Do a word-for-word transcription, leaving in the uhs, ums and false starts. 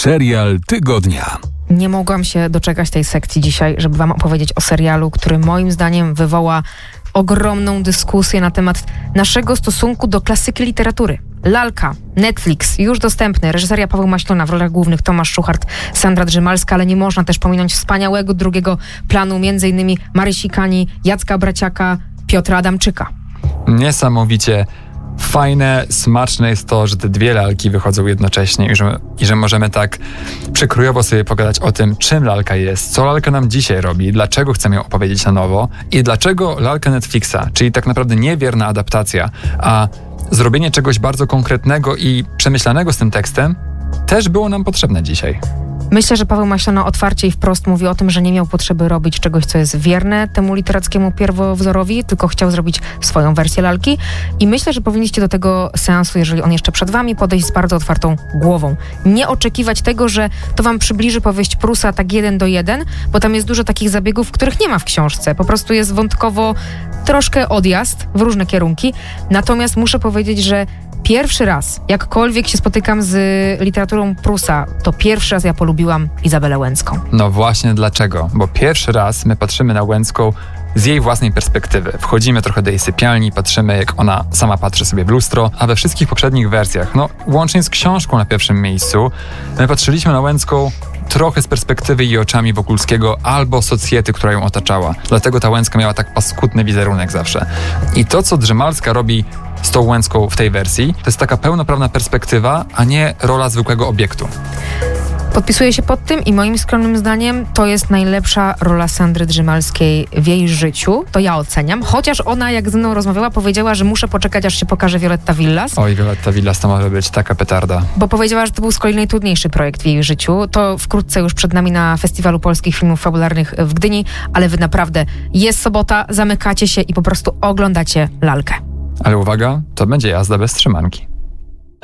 Serial tygodnia. Nie mogłam się doczekać tej sekcji dzisiaj, żeby wam opowiedzieć o serialu, który moim zdaniem wywoła ogromną dyskusję na temat naszego stosunku do klasyki literatury. Lalka, Netflix, już dostępny, reżyseria Paweł Maślona, w rolach głównych Tomasz Szuchart, Sandra Drzymalska, ale nie można też pominąć wspaniałego drugiego planu, między innymi Marysi Kani, Jacka Braciaka, Piotra Adamczyka. Niesamowicie fajne, smaczne jest to, że te dwie lalki wychodzą jednocześnie i że, i że możemy tak przekrojowo sobie pogadać o tym, czym lalka jest, co lalka nam dzisiaj robi, dlaczego chcemy ją opowiedzieć na nowo i dlaczego lalka Netflixa, czyli tak naprawdę niewierna adaptacja, a zrobienie czegoś bardzo konkretnego i przemyślanego z tym tekstem też było nam potrzebne dzisiaj. Myślę, że Paweł Maślona otwarcie i wprost mówi o tym, że nie miał potrzeby robić czegoś, co jest wierne temu literackiemu pierwowzorowi, tylko chciał zrobić swoją wersję lalki i myślę, że powinniście do tego seansu, jeżeli on jeszcze przed wami, podejść z bardzo otwartą głową. Nie oczekiwać tego, że to wam przybliży powieść Prusa tak jeden do jeden, bo tam jest dużo takich zabiegów, których nie ma w książce. Po prostu jest wątkowo troszkę odjazd w różne kierunki. Natomiast muszę powiedzieć, że pierwszy raz, jakkolwiek się spotykam z literaturą Prusa, to pierwszy raz ja polubiłam Izabelę Łęcką. No właśnie dlaczego? Bo pierwszy raz my patrzymy na Łęcką z jej własnej perspektywy. Wchodzimy trochę do jej sypialni, patrzymy, jak ona sama patrzy sobie w lustro, a we wszystkich poprzednich wersjach, no łącznie z książką na pierwszym miejscu, my patrzyliśmy na Łęcką trochę z perspektywy i oczami Wokulskiego albo socjety, która ją otaczała. Dlatego ta Łęcka miała tak paskudny wizerunek zawsze. I to, co Drzymalska robi z tą Łęcką w tej wersji, to jest taka pełnoprawna perspektywa, a nie rola zwykłego obiektu. Podpisuję się pod tym i moim skromnym zdaniem to jest najlepsza rola Sandry Drzymalskiej w jej życiu. To ja oceniam. Chociaż ona, jak ze mną rozmawiała, powiedziała, że muszę poczekać, aż się pokaże Violetta Villas. Oj, Violetta Villas to może być taka petarda. Bo powiedziała, że to był z kolei najtrudniejszy projekt w jej życiu. To wkrótce już przed nami na Festiwalu Polskich Filmów Fabularnych w Gdyni, ale wy naprawdę, jest sobota, zamykacie się i po prostu oglądacie lalkę. Ale uwaga, to będzie jazda bez trzymanki.